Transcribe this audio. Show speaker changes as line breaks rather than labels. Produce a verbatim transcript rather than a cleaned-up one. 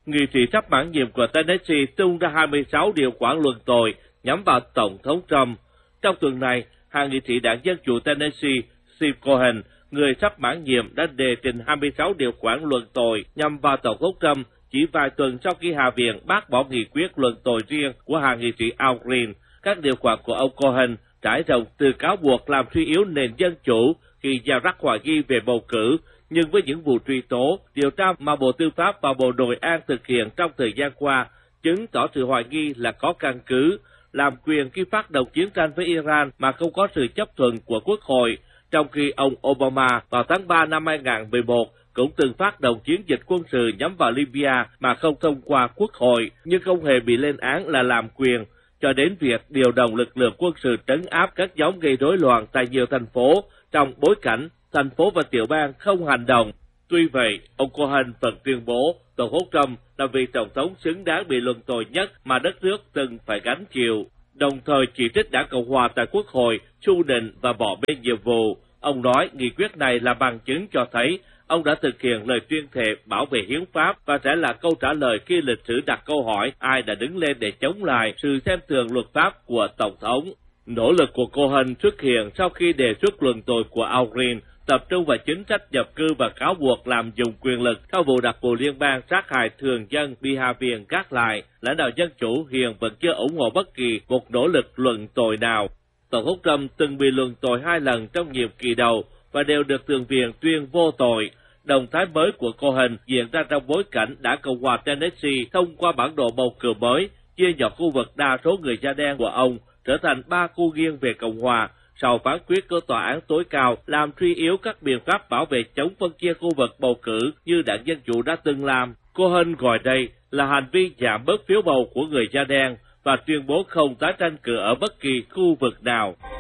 nghị sĩ sắp mãn nhiệm của Tennessee tung ra hai mươi sáu điều khoản luận tội nhắm vào Tổng thống Trump. Trong tuần này, hạ nghị sĩ đảng Dân Chủ Tennessee Steve Cohen, người sắp mãn nhiệm, đã đề trình hai mươi sáu điều khoản luận tội nhằm vào Tổng thống Trump chỉ vài tuần sau khi Hạ viện bác bỏ nghị quyết luận tội riêng của hạ nghị sĩ Al Green. Các điều khoản của ông Cohen trải rộng từ cáo buộc làm suy yếu nền dân chủ khi gieo rắc hoài nghi về bầu cử, nhưng với những vụ truy tố, điều tra mà Bộ Tư pháp và Bộ Nội an thực hiện trong thời gian qua, chứng tỏ sự hoài nghi là có căn cứ, làm quyền khi phát động chiến tranh với Iran mà không có sự chấp thuận của Quốc hội, trong khi ông Obama vào tháng ba năm hai nghìn không trăm mười một cũng từng phát động chiến dịch quân sự nhắm vào Libya mà không thông qua Quốc hội, nhưng không hề bị lên án là làm quyền, cho đến việc điều động lực lượng quân sự trấn áp các nhóm gây rối loạn tại nhiều thành phố trong bối cảnh thành phố và tiểu bang không hành động. Tuy vậy, ông Cohen vẫn tuyên bố Tổng thống Trump là vị tổng thống xứng đáng bị luận tội nhất mà đất nước từng phải gánh chịu, đồng thời chỉ trích đảng Cộng hòa tại Quốc hội su nịnh và bỏ bê nhiệm vụ. Ông nói nghị quyết này là bằng chứng cho thấy ông đã thực hiện lời tuyên thệ bảo vệ hiến pháp và sẽ là câu trả lời khi lịch sử đặt câu hỏi ai đã đứng lên để chống lại sự xem thường luật pháp của Tổng thống. Nỗ lực của Cohen xuất hiện sau khi đề xuất luận tội của Al Green tập trung vào chính sách nhập cư và cáo buộc làm dùng quyền lực sau vụ đặc vụ liên bang sát hại thường dân bị Hạ viện gác lại. Lãnh đạo Dân Chủ hiện vẫn chưa ủng hộ bất kỳ một nỗ lực luận tội nào. Tổng thống Trump từng bị luận tội hai lần trong nhiệm kỳ đầu và đều được Thượng viện tuyên vô tội. Động thái mới của Cohen diễn ra trong bối cảnh đảng Cộng hòa Tennessee thông qua bản đồ bầu cử mới, chia nhỏ khu vực đa số người da đen của ông trở thành ba khu nghiêng về Cộng hòa, sau phán quyết của Tòa án tối cao làm suy yếu các biện pháp bảo vệ chống phân chia khu vực bầu cử như đảng Dân Chủ đã từng làm. Cohen gọi đây là hành vi giảm bớt phiếu bầu của người da đen và tuyên bố không tái tranh cử ở bất kỳ khu vực nào.